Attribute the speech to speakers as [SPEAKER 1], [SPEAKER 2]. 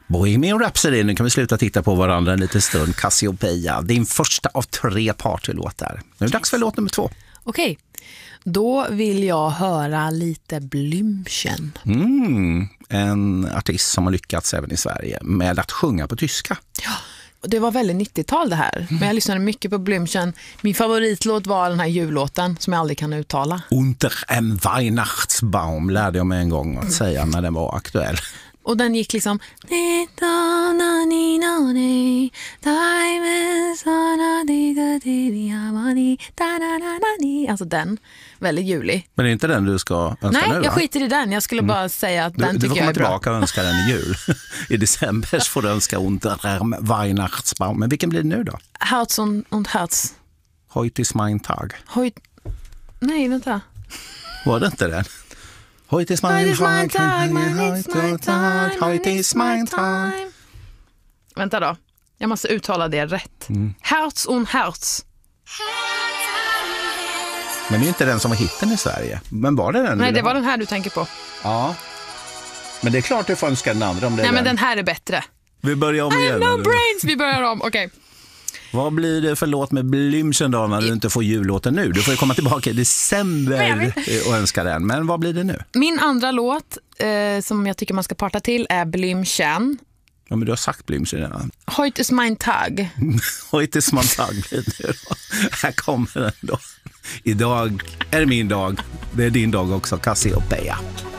[SPEAKER 1] Bohemian Rhapsody, nu kan vi sluta titta på varandra en liten stund. Cassiopeia, din första av 3 partylåtar. Nu är det dags för låt nummer 2.
[SPEAKER 2] Okej, då vill jag höra lite Blümchen.
[SPEAKER 1] En artist som har lyckats även i Sverige med att sjunga på tyska.
[SPEAKER 2] Ja, det var väldigt 90-tal det här. Men jag lyssnade mycket på Blümchen. Min favoritlåt var den här jullåten som jag aldrig kan uttala.
[SPEAKER 1] Unter en Weihnachtsbaum lärde jag mig en gång att säga när den var aktuell.
[SPEAKER 2] Och den gick liksom... Alltså den, väldigt julig.
[SPEAKER 1] Men det är inte den du ska önska nu, va?
[SPEAKER 2] Nej, jag skiter i den. Jag skulle bara säga att den tycker jag är bra.
[SPEAKER 1] Du får komma tillbaka och önska den i jul. I december får du önska Unter en Weihnachtsbaum. Men vilken blir det nu då?
[SPEAKER 2] Herz und Herz.
[SPEAKER 1] Heute ist mein Tag.
[SPEAKER 2] Nej, vänta.
[SPEAKER 1] Var det inte den? Heute ist mein Tag, heute ist mein Tag.
[SPEAKER 2] Vänta då. Jag måste uttala det rätt. Herz und Herz.
[SPEAKER 1] Men det är inte den som var hitten i Sverige. Men var det den?
[SPEAKER 2] Nej, det var den här du tänker på.
[SPEAKER 1] Ja. Men det är klart du får önska den andra om det är.
[SPEAKER 2] Nej, men den här är bättre.
[SPEAKER 1] Vi börjar om igen.
[SPEAKER 2] I have no brains. Vi börjar om. Okej.
[SPEAKER 1] Vad blir det för låt med Blümchen då när du inte får jullåten nu? Du får ju komma tillbaka i december och önska den. Men vad blir det nu?
[SPEAKER 2] Min andra låt som jag tycker man ska parta till är Blümchen.
[SPEAKER 1] Ja, men du har sagt Blümchen redan.
[SPEAKER 2] Heute ist mein Tag.
[SPEAKER 1] Heute ist mein Tag blir det nu då. Här kommer den då. Idag är det min dag. Det är din dag också, Cassiopeia.